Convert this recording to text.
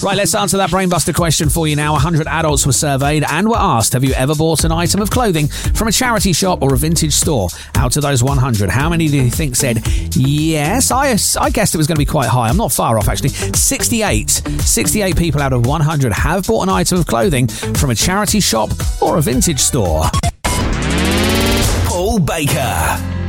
Right, let's answer that brainbuster question for you now. 100 adults were surveyed and were asked, have you ever bought an item of clothing from a charity shop or a vintage store? Out of those 100, how many do you think said yes? I guessed it was going to be quite high. I'm not far off, actually. 68 people out of 100 have bought an item of clothing from a charity shop or a vintage store. Paul Baker.